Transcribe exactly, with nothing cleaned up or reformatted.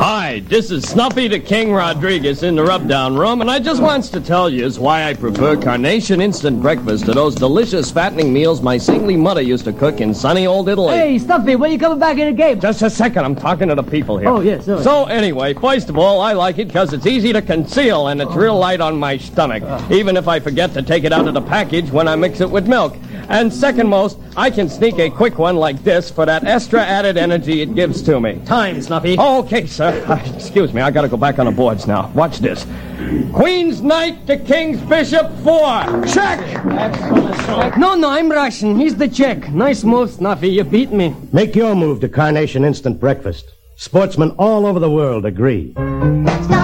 Hi, this is Snuffy the King Rodriguez in the rub-down room, and I just wants to tell you why I prefer Carnation Instant Breakfast to those delicious fattening meals my saintly mother used to cook in sunny old Italy. Hey, Snuffy, when you coming back in the game? Just a second, I'm talking to the people here. Oh, yes, sorry. So, anyway, first of all, I like it because it's easy to conceal and it's real light on my stomach, even if I forget to take it out of the package when I mix it with milk. And second most, I can sneak a quick one like this for that extra added energy it gives to me. Time, Snuffy. Okay, sir. Uh, excuse me, I gotta go back on the boards now. Watch this. Queen's Knight to King's Bishop four. Check! No, no, I'm Russian. He's the check. Nice move, Snuffy. You beat me. Make your move to Carnation Instant Breakfast. Sportsmen all over the world agree. Stop.